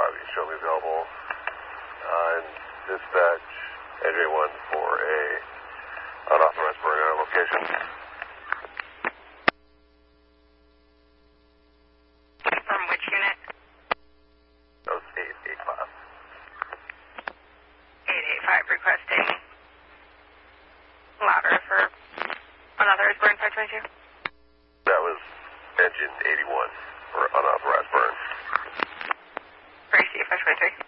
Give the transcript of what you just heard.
you can show me available. Dispatch Edge 1 for a unauthorized burn at our location. From which unit? That was 885. 885 requesting louder for unauthorized burn 522. That was engine 81 for unauthorized burn. Gracie 523.